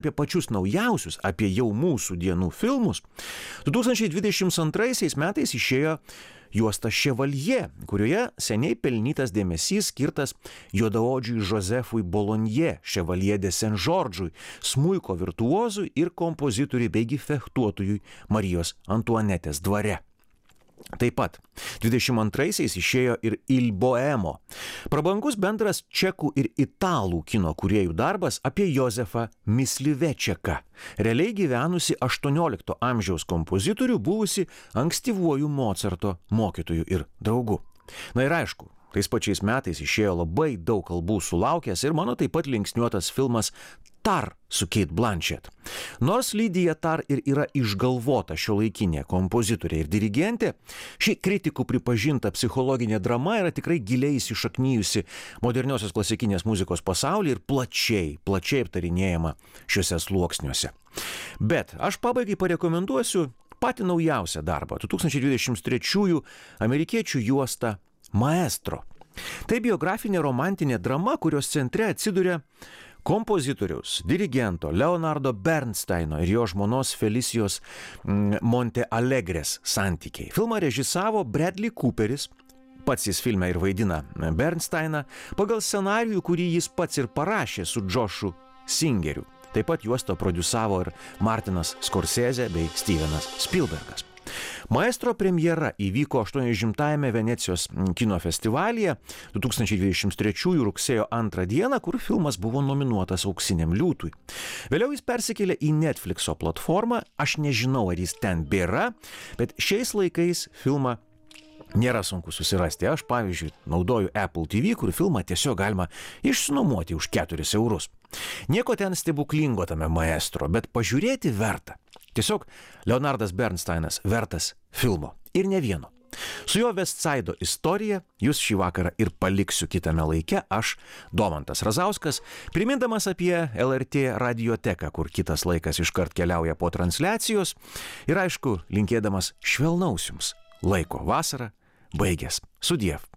apie pačius naujausius, apie jau mūsų dienų filmus, 2022 metais išėjo juosta Chevalier, kurioje seniai pelnytas dėmesys skirtas juodaodžiui Josefui Bolonje, Chevalier de Saint-Georges'ui, smuiko virtuozui ir kompozitoriui beigi fechtuotojui Marijos Antuanetės dvare. Taip pat 22-aisiais išėjo ir Il Boemo, prabangus bendras čekų ir italų kino kūrėjų darbas apie Jozefą Myslivečeką, realiai gyvenusi 18 amžiaus kompozitorių, buvusi ankstyvuoju Mocarto mokytoju ir draugu. Na ir aišku, tais pačiais metais išėjo labai daug kalbų sulaukęs ir mano taip pat linksniuotas filmas Tar su Kate Blanchett. Nors Lydia Tar ir yra išgalvota šiuolaikinė kompozitorė ir dirigentė, ši kritikų pripažinta psichologinė drama yra tikrai giliai įsišaknijusi moderniosios klasikinės muzikos pasaulyje ir plačiai aptarinėjama šiuose sluoksniuose. Bet aš pabaigai parekomenduosiu patį naujausią darbą, 2023 amerikiečių juostą Maestro. Tai biografinė romantinė drama, kurios centre atsiduria kompozitoriaus, dirigento Leonardo Bernsteino ir jo žmonos Felicijos Montealegrės santykiai. Filmą režisavo Bradley Cooperis, pats jis filme ir vaidina Bernsteiną, pagal scenarijų, kurį jis pats ir parašė su Joshu Singeriu. Taip pat juostą prodiusavo ir Martinas Scorsese bei Stevenas Spielbergas. Maestro premjera įvyko 80-ajame Venecijos kino festivalyje 2023 rugsėjo 2 dieną, kur filmas buvo nominuotas Auksiniam liūtui. Vėliau jis persikėlė į Netflixo platformą, aš nežinau, ar jis ten bėra, bet šiais laikais filmą nėra sunku susirasti. Aš, pavyzdžiui, naudoju Apple TV, kur filmą tiesiog galima išsinuomoti už 4 eurus. Nieko ten stebuklingo tame Maestro, bet pažiūrėti verta. Tiesiog Leonardas Bernsteinas vertas filmo. Ir ne vieno. Su jo Vestsaido istorija jūs šį vakarą ir paliksiu kitame laike, aš, Domantas Razauskas, primindamas apie LRT radioteką, kur kitas laikas iškart keliauja po transliacijos ir aišku, linkėdamas švelnaus jums laiko. Vasara baigės. Sudiev.